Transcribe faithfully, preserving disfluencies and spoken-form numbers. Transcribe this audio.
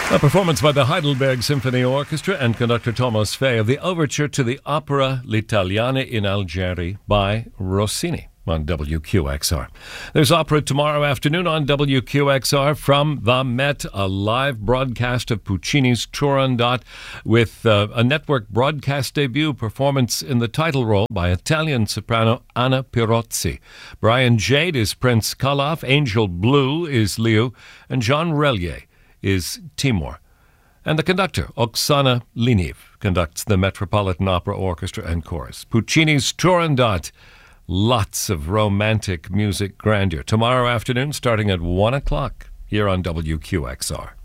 A performance by the Heidelberg Symphony Orchestra and conductor Thomas Fay of the overture to the opera L'Italiana in Algeri by Rossini on W Q X R. There's opera tomorrow afternoon on W Q X R from the Met, a live broadcast of Puccini's Turandot with uh, a network broadcast debut performance in the title role by Italian soprano Anna Pirozzi. Brian Jade is Prince Kalaf, Angel Blue is Liu, and Jean Relier is Timur. And the conductor, Oksana Liniv, conducts the Metropolitan Opera Orchestra and Chorus. Puccini's Turandot, lots of romantic music grandeur. Tomorrow afternoon, starting at one o'clock, here on W Q X R.